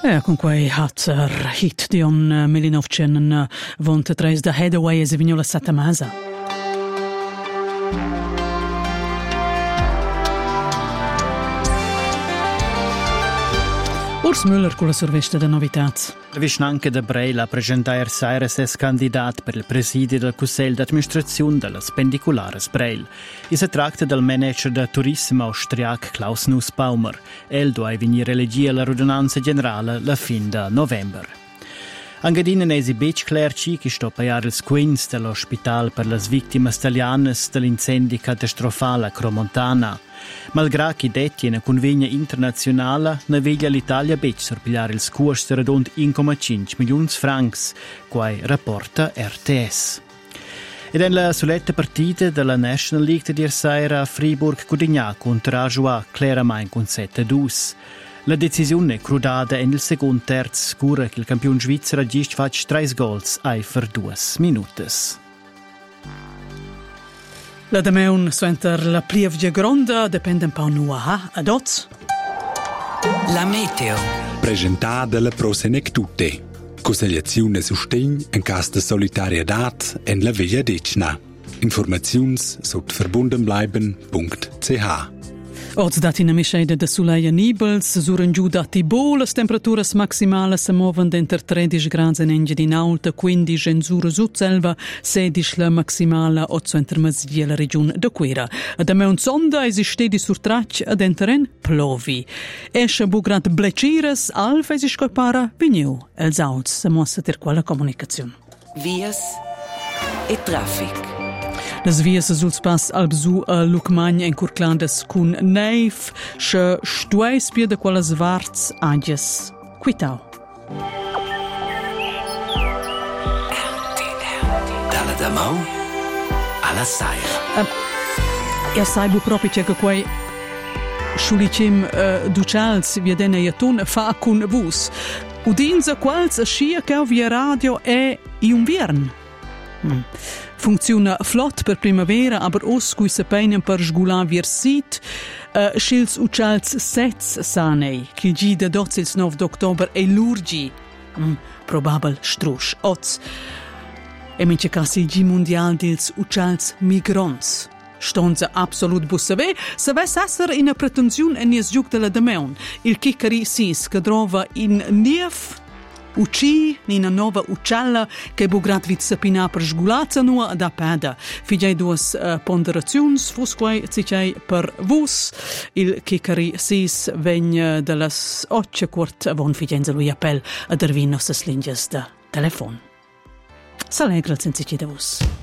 Con quei hatzer hit di on 1923 da Hathaway e vignola Satamasa. Urs Müller con la survesta da novitats. La vicinanca de Breil ha presentato ieri ses candidat per il presidio del Consiglio d'Administrazione della Spendiculares Breil. Si tratta del manager del turismo austriac Klaus Nussbaumer. El deve venire elegito alla radunanza generale la fin de november. Angadina nesi bec clar ci che sto paiare il squins dell'ospital per le vittime italianes dell'incendio catastrofale a Cromontana. Malgrado che detti una convegna internazionale, ne veglia l'Italia bec sorpigliare il scuost di radund 1,5 milioni francs, quai rapporta RTS. Ed in la soletta partita della National League di Ersaira a Fribourg-Codignac contro Ajoie claramente con 7-2. La decisione crudata nel secondo terzo scura che il campione svizzero gist faccia 3 gols ai per 2 minuti. La dameun suenter la plievgia gronda depende un po' nuova ad oz. La meteo. Presentata la prosenectute. Consigliazione sustegn in caso di solidarietà en la via decna. Informazions sot verbundenbleiben.ch. Oz dat in mischede de Suleia Nibels, suren giù da Tibò, le temperaturas maximale se muoven d'enter 13 gradi in Engadin Alta, 15 in Sura Sudselva, 16 la maximale, 8 enter Masia la regione de Quera. Ad a me un sonda esistedi sur traccia ad enteren plovi. Esce bugrat blecires, alfa esi scolpara vigniu, els auts se mossa ter quella comunicazione. Vias e traffic. Las vias sul spas al bzu a Lucmagna in Curclandes cun neif, sche stueis pia de quelles varts agies. Quitau. Dalla damau alla saia. Ja saibu proprio che quei schulicim ducals viedene iatun fa cun vus. Udinza quals schia che via radio e inviern. Funziona flott per primavera, aber os cui se peinen per sgular vier sit, schils uccials sets sanei, che gi da 9 d'october e l'urgi, probabel strusch, oz. E mince casi il gi mondial dils uccials migrants. Stonza absolut bussave, se ves esser in a pretensiun en nies giug de la dameun, il chiccari sis che trova in nief, ucci nina nova uccella che bugrat vit sapina per sgulazza nua ad apeda. Figiai duas ponderaziuns, fusquai zicai per vus, il chicari sis vegn de las 8 quart avon figienza lui appel ad ervin nostas linges de telefon. S'alegra senzici de vus.